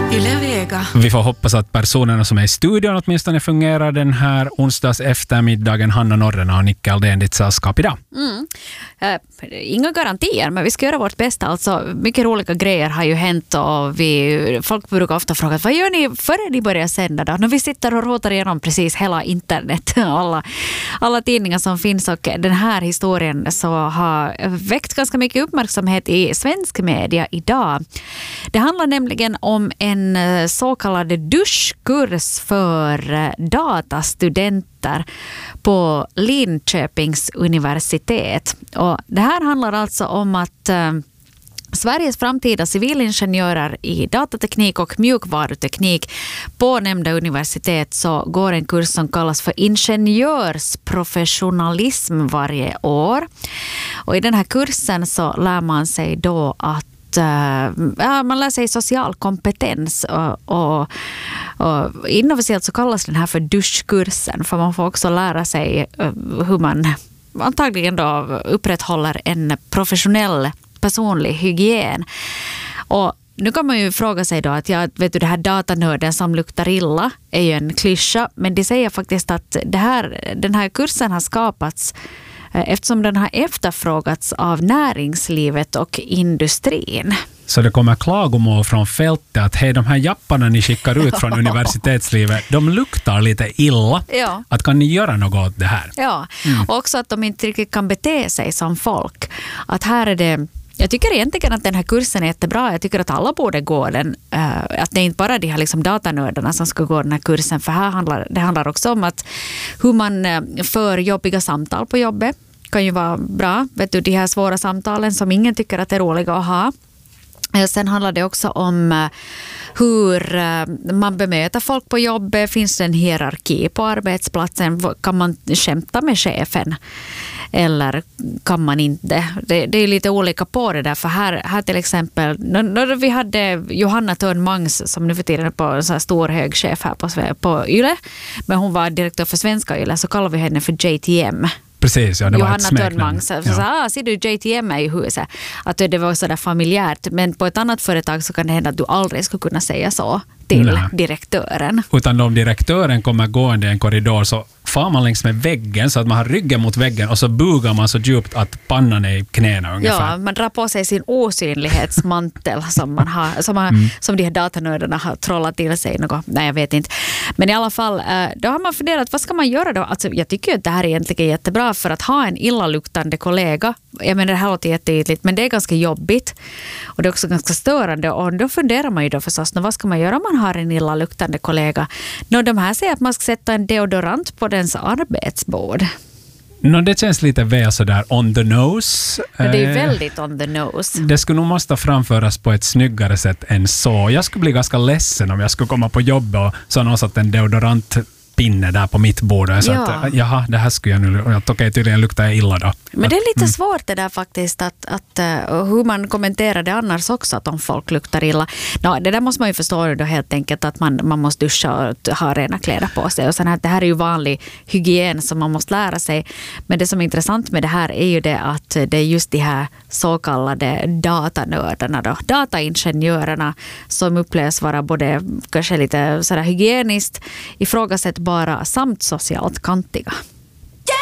Vi får hoppas att personerna som är i studion åtminstone fungerar den här onsdags eftermiddagen. Hanna Norrena och Nicke Aldén, ditt sällskap idag. Inga garantier, men vi ska göra vårt bästa. Alltså, mycket roliga grejer har ju hänt och folk brukar ofta fråga, vad gör ni före ni börjar sända då? När vi sitter och råtar igenom precis hela internet, alla tidningar som finns, och den här historien så har väckt ganska mycket uppmärksamhet i svensk media idag. Det handlar nämligen om en så kallad duschkurs för datastudenter på Linköpings universitet. Och det här handlar alltså om att Sveriges framtida civilingenjörer i datateknik och mjukvaruteknik på nämnda universitet så går en kurs som kallas för ingenjörsprofessionalism varje år. Och i den här kursen så lär man sig då att man lär sig social kompetens och inofficiellt så kallas den här för duschkursen, för man får också lära sig hur man antagligen då upprätthåller en professionell personlig hygien. Och nu kan man ju fråga sig då att det här datanörden som luktar illa är ju en klyscha, men de säger faktiskt att den här kursen har skapats eftersom den har efterfrågats av näringslivet och industrin. Så det kommer klagomål från fältet att de här japparna ni skickar ut från universitetslivet, de luktar lite illa. Ja. Att kan ni göra något åt det här? Ja, och också att de inte riktigt kan bete sig som folk. Att här är det... Jag tycker egentligen att den här kursen är jättebra. Jag tycker att alla borde gå den. Att det är inte bara de här liksom datanördarna som ska gå den här kursen. För det handlar också om att hur man för jobbiga samtal på jobbet kan ju vara bra. Vet du, de här svåra samtalen som ingen tycker att är roliga att ha. Sen handlar det också om hur man bemöter folk på jobbet. Finns det en hierarki på arbetsplatsen? Kan man skämta med chefen? Eller kan man inte? Det är lite olika på det där. För här till exempel, när vi hade Johanna Törnmangs som nu för tiden är på en så här stor hög chef här på YLE. Men hon var direktör för svenska YLE, så kallar vi henne för JTM. Precis, ja, det Johanna var ett smeknamn. Törnmangs. Ser du JTM är i huset. Att det var så där familjärt. Men på ett annat företag så kan det hända att du aldrig skulle kunna säga så till direktören. Utan om direktören kommer gående i en korridor så far man längs med väggen så att man har ryggen mot väggen och så bugar man så djupt att pannan är i knäna ungefär. Ja, man drar på sig sin osynlighetsmantel som de här datanördarna har trollat till sig något. Nej, jag vet inte. Men i alla fall, då har man funderat, vad ska man göra då? Alltså, jag tycker att det här är egentligen jättebra, för att ha en illaluktande kollega. Jag menar, det här låter jätteytligt, men det är ganska jobbigt. Och det är också ganska störande. Och då funderar man ju då förstås, vad ska man göra om man har en illaluktande kollega? De här säger att man ska sätta en deodorant på dens arbetsbord. Det känns lite väl sådär on the nose. Det är väldigt on the nose. Det skulle nog måste framföras på ett snyggare sätt än så. Jag skulle bli ganska ledsen om jag skulle komma på jobb och så har någon satt en deodorantpinne där på mitt bord. Och så att, jaha, det här skulle jag nu... Okej, tydligen luktar jag illa då. Men det är lite svårt det där faktiskt, att hur man kommenterar det annars också, att om folk luktar illa. Det där måste man ju förstå då helt enkelt, att man måste duscha och ha rena kläder på sig. Och sen att det här är ju vanlig hygien som man måste lära sig. Men det som är intressant med det här är ju det att det är just de här så kallade datanördarna då, dataingenjörerna, som upplevs vara både kanske lite sådär hygieniskt ifrågasättbara samt socialt kantiga.